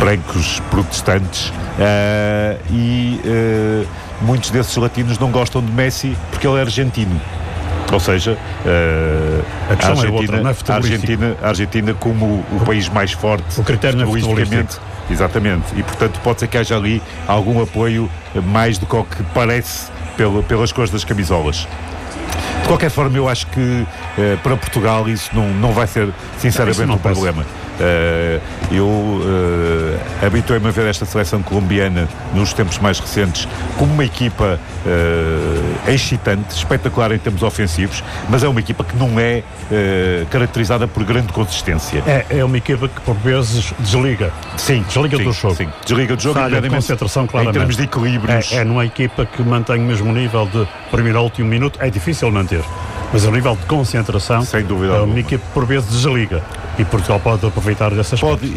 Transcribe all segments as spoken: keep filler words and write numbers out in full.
brancos protestantes, uh, e uh, muitos desses latinos não gostam de Messi porque ele é argentino. Ou seja, uh, a, a, Argentina, é outra, não é a, Argentina, a Argentina como o, o país mais forte, o critério não é futebolístico. Exatamente, e portanto pode ser que haja ali algum apoio mais do que o que parece pelo, pelas cores das camisolas. De qualquer forma, eu acho que uh, para Portugal isso não, não vai ser sinceramente não, um problema. Uh, eu uh, habituei-me a ver esta seleção colombiana nos tempos mais recentes como uma equipa uh, excitante, espetacular em termos ofensivos, mas é uma equipa que não é uh, caracterizada por grande consistência. É, é uma equipa que por vezes desliga. Sim, desliga sim, do jogo. Sim. Desliga do jogo Falha de concentração, claramente. Em termos de equilíbrios. É, é numa equipa que mantém o mesmo nível de primeiro ao último minuto, é difícil manter. Mas a nível de concentração, sem dúvida, é uma alguma. equipa por vezes desliga. E Portugal pode aproveitar dessas coisas. Pode, e,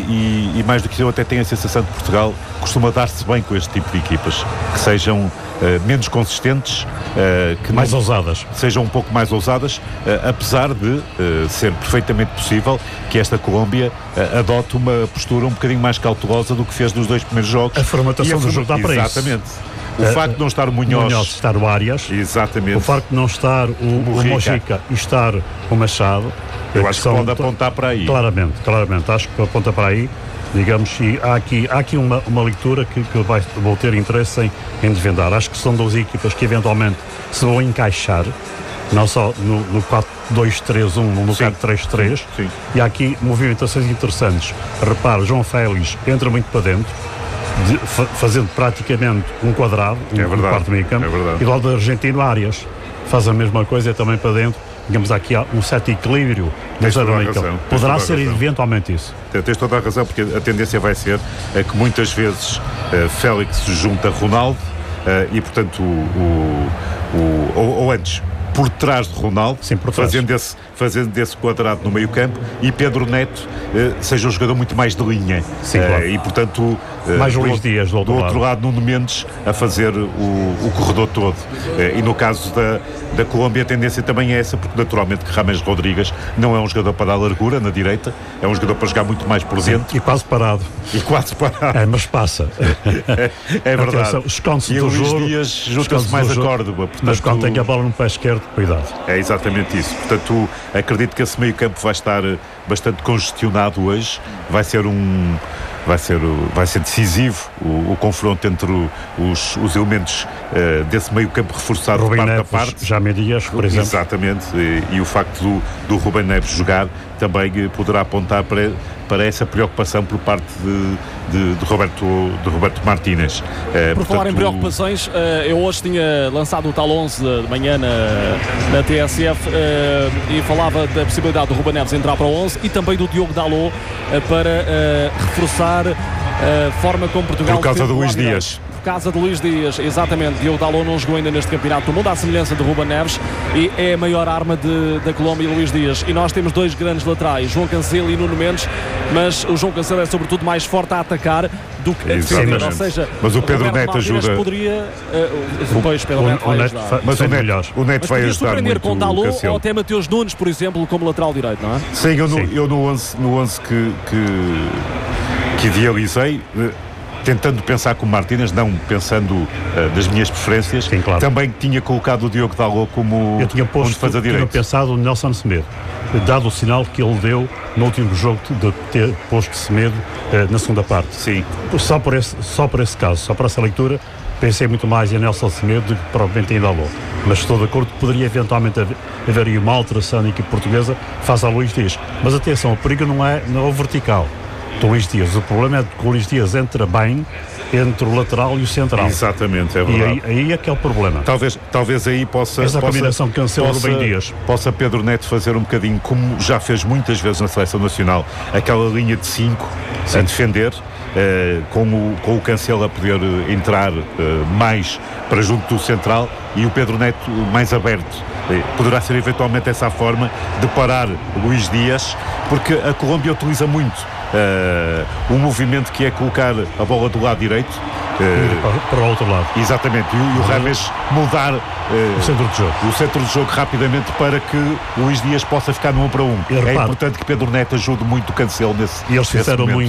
e, e, e mais do que isso, eu até tenho a sensação que Portugal costuma dar-se bem com este tipo de equipas, que sejam uh, menos consistentes, uh, que mais não, ousadas. Sejam um pouco mais ousadas, uh, apesar de uh, ser perfeitamente possível que esta Colômbia uh, adote uma postura um bocadinho mais cautelosa do que fez nos dois primeiros jogos. A formatação a, do jogo dá para isso. Exatamente. O uh, facto de não estar o Munhoz, Munhoz estar o Arias, exatamente. O facto de não estar o, o Mojica e estar o Machado, eu acho que, que pode apontar para aí. Claramente, claramente, acho que aponta para aí, digamos, e há aqui, há aqui uma, uma leitura que, que vai, vou ter interesse em, em desvendar. Acho que são duas equipas que eventualmente se vão encaixar, não só no, no quatro dois três um, no quatro três três, e há aqui movimentações interessantes. Repare, João Félix entra muito para dentro, De, fa, fazendo praticamente um quadrado, um, é verdade, um quarto meio campo, é e do lado do argentino Arias faz a mesma coisa também para dentro. Digamos, aqui há um certo equilíbrio no zero meio campo. Poderá ser eventualmente isso. Tens toda a razão, porque a tendência vai ser é que muitas vezes uh, Félix se junta a Ronaldo uh, e portanto o, o, o, ou, ou antes por trás de Ronaldo, Sim, por trás. fazendo, esse, fazendo esse quadrado no meio campo, e Pedro Neto uh, seja um jogador muito mais de linha. Sim, uh, claro. E portanto uh, mais do, Luís Dias do outro, do outro lado. lado Nuno Mendes a fazer o, o corredor todo. Uh, e no caso da, da Colômbia a tendência também é essa, porque naturalmente que James Rodrigues não é um jogador para dar largura na direita, é um jogador para jogar muito mais por dentro. Sim, e quase parado. E quase parado. É, mas passa. é, é verdade. Esconde-se e do o Luís jogo, Dias junta-se mais a Córdoba. Portanto, mas quando tem a bola no pé esquerdo, cuidado. É exatamente isso. Portanto, acredito que esse meio campo vai estar bastante congestionado hoje. Vai ser um... Vai ser, vai ser decisivo o, o confronto entre o, os, os elementos uh, desse meio campo reforçado Rubem de parte Neves, a parte. Jaime Dias, por exemplo. Exatamente. E, e o facto do, do Rubem Neves jogar também uh, poderá apontar para, para essa preocupação por parte de, de, de, Roberto, de Roberto Martínez. Uh, por portanto, falar em preocupações, uh, eu hoje tinha lançado o tal onze de manhã na, na T S F uh, e falava da possibilidade do Rubem Neves entrar para o onze e também do Diogo Dalot uh, para uh, reforçar a forma como Portugal... Por causa do Luís Dias. Por causa de Luís Dias, exatamente. Diogo Dalot não jogou ainda neste campeonato do mundo, à semelhança de Rubem Neves, e é a maior arma de, da Colômbia, Luís Dias. E nós temos dois grandes laterais, João Cancelo e Nuno Mendes, mas o João Cancelo é sobretudo mais forte a atacar do que a defender, ou seja, mas o Pedro Neto ajuda. Poderia, uh, depois Pedro Neto vai ajudar. Mas o Neto, o Neto vai ajudar surpreender muito com Dalot o Cancelo. ou até Mateus Nunes, por exemplo, como lateral direito, não é? Sim, eu no, Sim. Eu no onze, no onze que, que, que idealizei, tentando pensar como Martínez, não pensando uh, das minhas preferências. Sim, claro. Também tinha colocado o Diogo Dalot como eu tinha posto, fazer direito. Eu tinha pensado no Nelson Semedo, dado o sinal que ele deu no último jogo de ter posto Semedo uh, na segunda parte. Sim. Só por, esse, só por esse caso, só por essa leitura, pensei muito mais em Nelson Semedo do que provavelmente em Dalot. Mas estou de acordo que poderia eventualmente haver, haver aí uma alteração na equipe portuguesa face a Luís Dias. Mas atenção, o perigo não é, não é o vertical do Luís Dias. O problema é que o Luís Dias entra bem entre o lateral e o central. Exatamente, é verdade. E aí, aí é que é o problema. Talvez, talvez aí possa... Essa possa, combinação Cancelo-Rubem Dias. Possa Pedro Neto fazer um bocadinho, como já fez muitas vezes na Seleção Nacional, aquela linha de cinco a defender, uh, com, o, com o Cancelo a poder entrar uh, mais para junto do central e o Pedro Neto mais aberto. Poderá ser eventualmente essa a forma de parar Luís Dias, porque a Colômbia utiliza muito Uh, um movimento que é colocar a bola do lado direito uh, para, para o outro lado. Exatamente, e, e o James mudar uh, o centro de jogo o centro de jogo rapidamente para que o Luís Dias possa ficar no um para um. É importante que Pedro Neto ajude muito o Cancelo nesse e eles fizeram muito